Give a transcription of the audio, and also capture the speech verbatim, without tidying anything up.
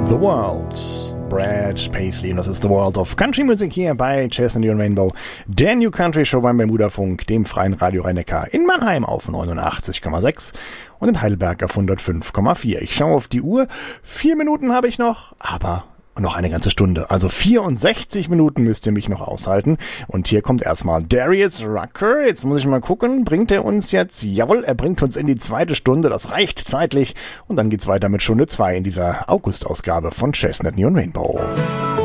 The World. Brad Paisley und das ist The World of Country Music hier bei Chestnut und Rainbow, der New Country Show beim Bermuda-Funk, dem freien Radio Rhein-Neckar in Mannheim auf neunundachtzig Komma sechs und in Heidelberg auf hundertfünf Komma vier. Ich schaue auf die Uhr, vier Minuten habe ich noch, aber noch eine ganze Stunde. Also vierundsechzig Minuten müsst ihr mich noch aushalten. Und hier kommt erstmal Darius Rucker. Jetzt muss ich mal gucken, bringt er uns jetzt? Jawohl, er bringt uns in die zweite Stunde. Das reicht zeitlich. Und dann geht's weiter mit Stunde zwei in dieser August-Ausgabe von Chestnut und Rainbow.